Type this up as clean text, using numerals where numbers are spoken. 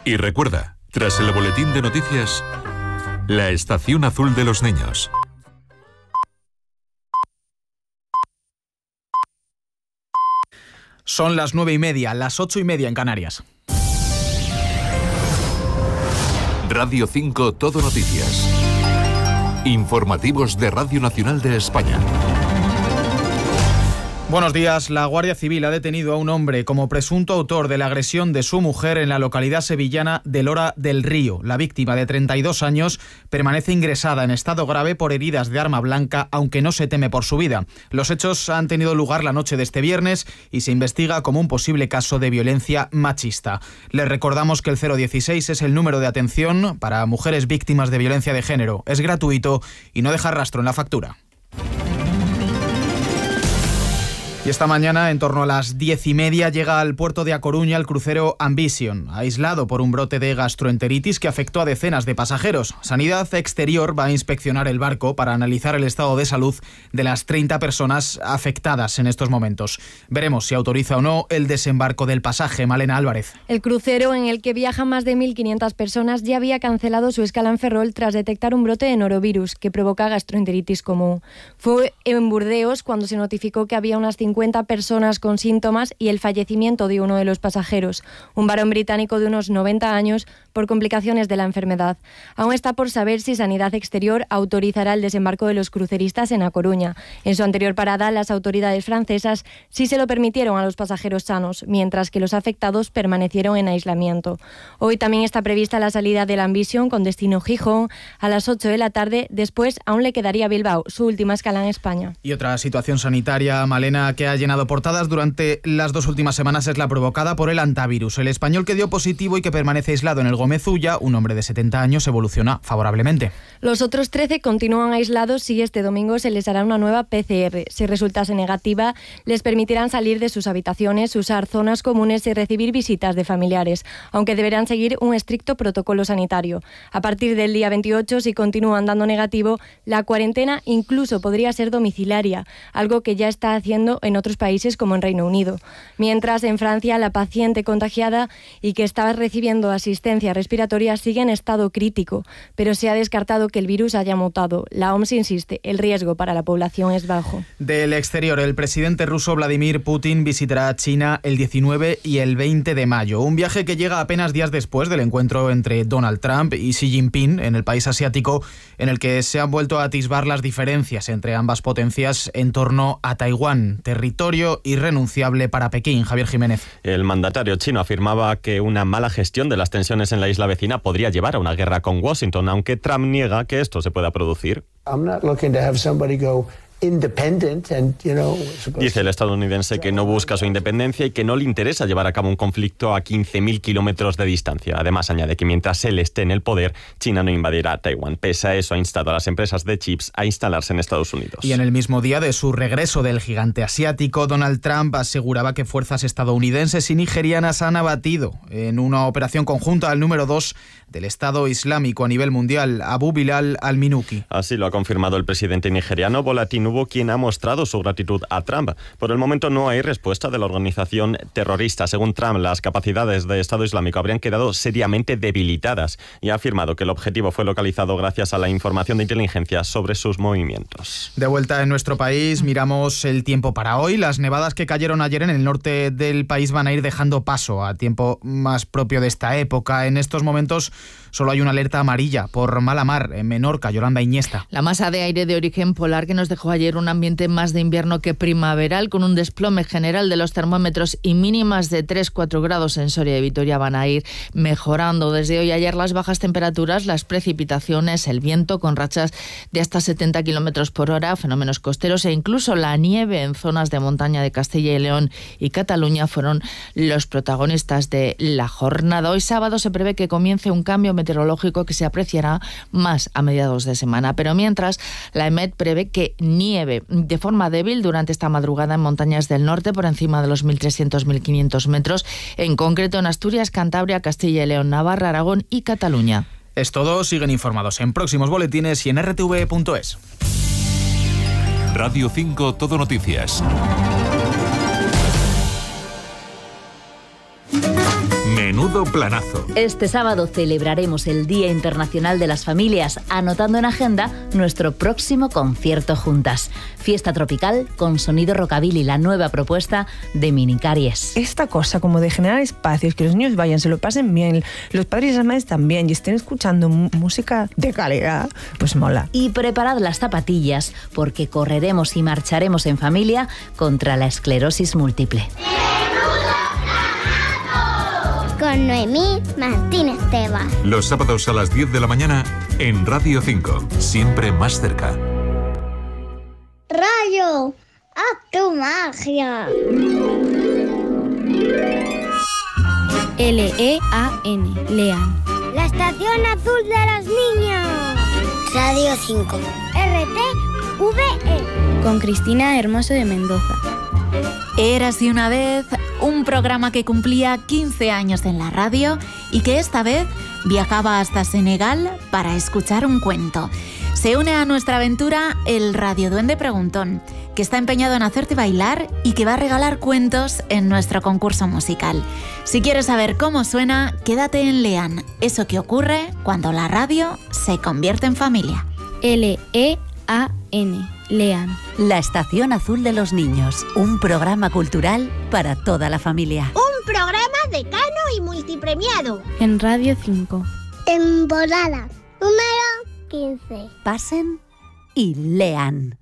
Y recuerda, tras el boletín de noticias, la estación azul de los niños. Son las 9:30, las 8:30 en Canarias. Radio 5 Todo Noticias. Informativos de Radio Nacional de España. Buenos días. La Guardia Civil ha detenido a un hombre como presunto autor de la agresión de su mujer en la localidad sevillana de Lora del Río. La víctima, de 32 años, permanece ingresada en estado grave por heridas de arma blanca, aunque no se teme por su vida. Los hechos han tenido lugar la noche de este viernes y se investiga como un posible caso de violencia machista. Les recordamos que el 016 es el número de atención para mujeres víctimas de violencia de género. Es gratuito y no deja rastro en la factura. Y esta mañana, en torno a las 10:30, llega al puerto de A Coruña el crucero Ambition, aislado por un brote de gastroenteritis que afectó a decenas de pasajeros. Sanidad Exterior va a inspeccionar el barco para analizar el estado de salud de las 30 personas afectadas en estos momentos. Veremos si autoriza o no el desembarco del pasaje. Malena Álvarez. El crucero, en el que viajan más de 1.500 personas, ya había cancelado su escala en Ferrol tras detectar un brote de norovirus que provoca gastroenteritis común. Fue en Burdeos cuando se notificó que había unas 50 personas con síntomas y el fallecimiento de uno de los pasajeros, un varón británico de unos 90 años, por complicaciones de la enfermedad. Aún está por saber si Sanidad Exterior autorizará el desembarco de los cruceristas en A Coruña. En su anterior parada, las autoridades francesas sí se lo permitieron a los pasajeros sanos, mientras que los afectados permanecieron en aislamiento. Hoy también está prevista la salida del Ambition con destino Gijón a las 8 de la tarde. Después aún le quedaría Bilbao, su última escala en España. Y otra situación sanitaria, Malena, que ha llenado portadas durante las 2 últimas semanas es la provocada por el hantavirus. El español que dio positivo y que permanece aislado en el Gómez Ulla, un hombre de 70 años, evoluciona favorablemente. Los otros 13 continúan aislados y este domingo se les hará una nueva PCR. Si resultase negativa, les permitirán salir de sus habitaciones, usar zonas comunes y recibir visitas de familiares, aunque deberán seguir un estricto protocolo sanitario. A partir del día 28, si continúan dando negativo, la cuarentena incluso podría ser domiciliaria, algo que ya está haciendo en otros países como en Reino Unido. Mientras, en Francia, la paciente contagiada y que estaba recibiendo asistencia respiratoria sigue en estado crítico, pero se ha descartado que el virus haya mutado. La OMS insiste, el riesgo para la población es bajo. Del exterior, el presidente ruso Vladimir Putin visitará China el 19 y el 20 de mayo. Un viaje que llega apenas días después del encuentro entre Donald Trump y Xi Jinping en el país asiático, en el que se han vuelto a atisbar las diferencias entre ambas potencias en torno a Taiwán, territorio irrenunciable para Pekín. Javier Jiménez. El mandatario chino afirmaba que una mala gestión de las tensiones en la isla vecina podría llevar a una guerra con Washington, aunque Trump niega que esto se pueda producir. Dice el estadounidense que no busca su independencia y que no le interesa llevar a cabo un conflicto a 15.000 kilómetros de distancia. Además, añade que mientras él esté en el poder, China no invadirá Taiwán. Pese a eso, ha instado a las empresas de chips a instalarse en Estados Unidos. Y en el mismo día de su regreso del gigante asiático, Donald Trump aseguraba que fuerzas estadounidenses y nigerianas han abatido en una operación conjunta al número 2 del Estado Islámico a nivel mundial, Abu Bilal al-Minuki. Así lo ha confirmado el presidente nigeriano Bola Tinubu, quien ha mostrado su gratitud a Trump. Por el momento no hay respuesta de la organización terrorista. Según Trump, las capacidades de Estado Islámico habrían quedado seriamente debilitadas y ha afirmado que el objetivo fue localizado gracias a la información de inteligencia sobre sus movimientos. De vuelta en nuestro país, miramos el tiempo para hoy. Las nevadas que cayeron ayer en el norte del país van a ir dejando paso a tiempo más propio de esta época. En estos momentos solo hay una alerta amarilla por mala mar en Menorca. Yolanda Iñesta. La masa de aire de origen polar que nos dejó ayer un ambiente más de invierno que primaveral, con un desplome general de los termómetros y mínimas de 3-4 grados en Soria y Vitoria van a ir mejorando. Desde hoy a ayer las bajas temperaturas, las precipitaciones, el viento con rachas de hasta 70 kilómetros por hora, fenómenos costeros e incluso la nieve en zonas de montaña de Castilla y León y Cataluña fueron los protagonistas de la jornada. Hoy sábado se prevé que comience un cambio meteorológico que se apreciará más a mediados de semana, pero mientras la EMET prevé que nieve de forma débil durante esta madrugada en montañas del norte por encima de los 1.300-1.500 metros, en concreto en Asturias, Cantabria, Castilla y León, Navarra, Aragón y Cataluña. Es todo, siguen informados en próximos boletines y en rtv.es. Radio 5 Todo Noticias. Menudo planazo. Este sábado celebraremos el Día Internacional de las Familias, anotando en agenda nuestro próximo concierto juntas. Fiesta tropical con sonido rockabilly, la nueva propuesta de Minicaries. Esta cosa como de generar espacios, que los niños vayan, se lo pasen bien, los padres y las madres también, y estén escuchando música de calidad, pues mola. Y preparad las zapatillas, porque correremos y marcharemos en familia contra la esclerosis múltiple. Con Noemí Martínez Tebas. Los sábados a las 10 de la mañana en Radio 5, siempre más cerca. Rayo, haz tu magia. L-E-A-N, Lean. La estación azul de los niños. Radio 5. RTVE. Con Cristina Hermoso de Mendoza. Érase una vez un programa que cumplía 15 años en la radio y que esta vez viajaba hasta Senegal para escuchar un cuento. Se une a nuestra aventura el radioduende preguntón, que está empeñado en hacerte bailar y que va a regalar cuentos en nuestro concurso musical. Si quieres saber cómo suena, quédate en Lean, eso que ocurre cuando la radio se convierte en familia. L-E-A-N, Lean. La estación azul de los niños, un programa cultural para toda la familia. Un programa decano y multipremiado. En Radio 5. Temporada número 15. Pasen y lean.